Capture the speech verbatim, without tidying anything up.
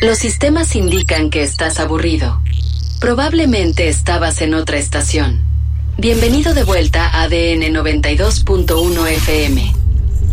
Los sistemas indican que estás aburrido. Probablemente estabas en otra estación. Bienvenido de vuelta a A D N noventa y dos punto uno F M.